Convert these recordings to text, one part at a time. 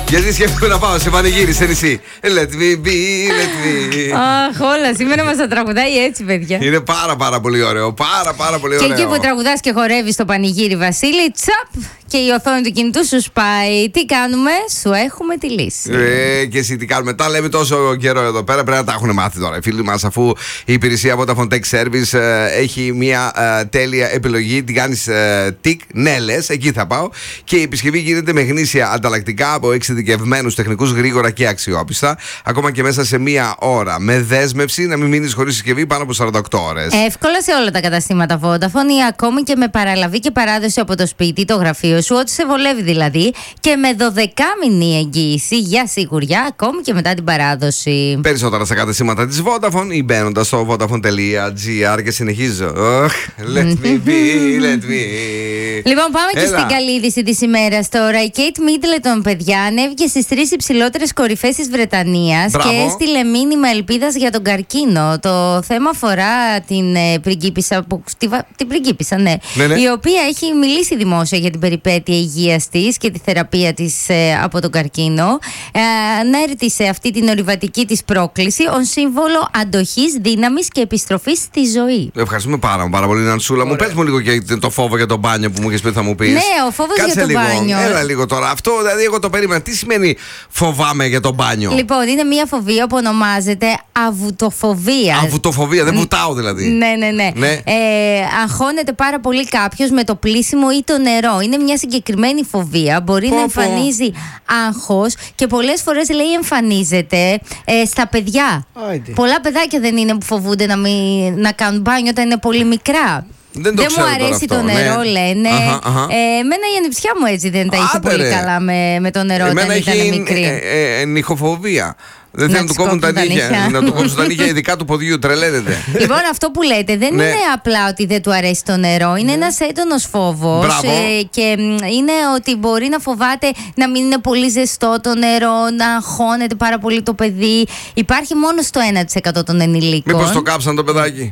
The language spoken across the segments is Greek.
Γιατί σκέφτομαι να πάω σε πανηγύρι σε νησί. Let me be, let me. Αχ, όλα σήμερα μας τα τραγουδάει έτσι, παιδιά. Είναι πάρα πολύ ωραίο. Πάρα πολύ ωραίο. Και εκεί που τραγουδάς και χορεύεις στο πανηγύρι, Βασίλη, τσαπ! Και η οθόνη του κινητού σου σπάει. Τι κάνουμε, σου έχουμε τη λύση. Και εσύ τι κάνουμε. Τα λέμε τόσο καιρό εδώ πέρα. Πρέπει να τα έχουν μάθει τώρα οι φίλοι μας, αφού η υπηρεσία Vodafone Tech Service έχει μια τέλεια επιλογή. Την κάνεις τικ, ναι λες, εκεί θα πάω. Και η επισκευή γίνεται με γνήσια ανταλλακτικά από εξειδικευμένους τεχνικούς, γρήγορα και αξιόπιστα. Ακόμα και μέσα σε μία ώρα. Με δέσμευση να μην μείνεις χωρίς συσκευή πάνω από 48 ώρες. Εύκολα σε όλα τα καταστήματα Vodafone ή ακόμη και με παραλαβή και παράδοση από το σπίτι, το γραφείο σου, ό,τι σε βολεύει δηλαδή. Και με 12μηνη εγγύηση για σιγουριά, ακόμη και μετά την παράδοση. Περισσότερα στα καταστήματα της Vodafone ή μπαίνοντας στο vodafone.gr και συνεχίζω. Let me be, let me. Λοιπόν, πάμε και στην καλή είδηση της ημέρας τώρα. Η Kate Middleton, παιδιά, ανέβηκε στις 3 υψηλότερες κορυφές της Βρετανίας και έστειλε μήνυμα ελπίδας για τον καρκίνο. Το θέμα αφορά την πριγκίπισσα, την πριγκίπισσα, ναι, η οποία έχει μιλήσει δημόσια για την περιπέτεια υγείας της και τη θεραπεία της από τον καρκίνο. Ανέρτησε αυτή την ορειβατική της πρόκληση ως σύμβολο αντοχής, δύναμης και επιστροφής στη ζωή. Ευχαριστούμε πάρα πολύ, Νανσούλα. Μου πες μου λίγο και το φόβο για το μπάνιο που μου είχες πει θα μου πεις. Ναι, ο φόβος για το μπάνιο. Έλα λίγο τώρα. Αυτό δηλαδή εγώ το περίμενα. Τι σημαίνει φοβάμαι για το μπάνιο? Λοιπόν, είναι μια φοβία που ονομάζεται αβουτοφοβία. Αβουτοφοβία, δεν βουτάω δηλαδή. Ναι. Αγχώνεται πάρα πολύ κάποιος με το πλύσιμο ή το νερό. Είναι μια συγκεκριμένη φοβία. Μπορεί να εμφανίζει άγχος και πολλές φορές λέει εμφανίζεται στα παιδιά. Πολλά παιδάκια δεν είναι που φοβούνται να κάνουν μπάνιο όταν είναι πολύ μικρά. Δεν μου αρέσει το νερό, λένε. Εμένα η ανιψιά μου έτσι δεν τα είχε πολύ καλά με το νερό όταν ήταν μικρή. Νυχοφοβία. Δεν θέλουν να του κόβουν τα νύχια. Να του κόβουν τα νύχια, ειδικά του ποδιού. Τρελαίνεται. Λοιπόν, αυτό που λέτε δεν είναι απλά ότι δεν του αρέσει το νερό. Είναι ένας έντονος φόβος. Και είναι ότι μπορεί να φοβάται να μην είναι πολύ ζεστό το νερό, να αγχώνεται πάρα πολύ το παιδί. Υπάρχει μόνο στο 1% των ενηλίκων. Μήπως το κάψαν το παιδάκι?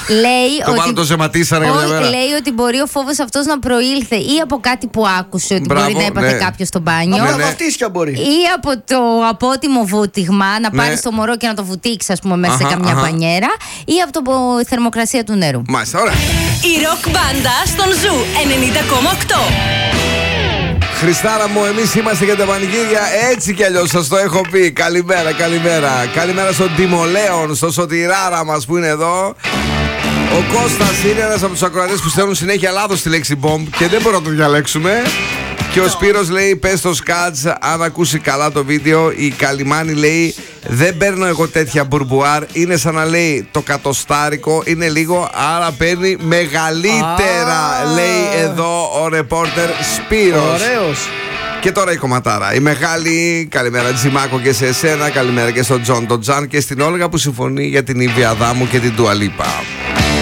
Λέει το ζεματίσανε καμιά μέρα. Λέει ότι μπορεί ο φόβος αυτός να προήλθε ή από κάτι που άκουσε ότι μπορεί να έπαθε κάποιος στο μπάνιο. Από τα βαφτίσια μπορεί. Ή από το απότιμο βούτυγμα. Να πάρεις το μωρό και να το βουτήξεις, ας πούμε, μέσα σε καμιά μπανιέρα, ή από τη θερμοκρασία του νερού. Μάλιστα, ωραία. Η ροκ μπάντα στον Ζου 90,8. Χριστάρα μου, εμείς είμαστε για τα πανηγύρια έτσι κι αλλιώς, σας το έχω πει. Καλημέρα. Καλημέρα στον Τιμολέον, στο Σωτηράρα μας που είναι εδώ. Ο Κώστας είναι ένας από τους ακροατές που στέλνουν συνέχεια λάθος τη λέξη bomb και δεν μπορούμε να το διαλέξουμε. Και ο Σπύρος λέει: πες στο Σκάτς, αν ακούσει καλά το βίντεο. Η Καλιμάνη λέει: δεν παίρνω εγώ τέτοια μπουρμπουάρ. Είναι σαν να λέει το κατοστάρικο είναι λίγο, άρα παίρνει μεγαλύτερα. Λέει εδώ ο ρεπόρτερ Σπύρος. Ωραίος. Και τώρα η κομματάρα. Η μεγάλη, καλημέρα Τζιμάκο και σε εσένα. Καλημέρα και στον Τζον τον Τζαν και στην Όλγα που συμφωνεί για την Ήβια Αδάμου και την Ντουα Λίπα.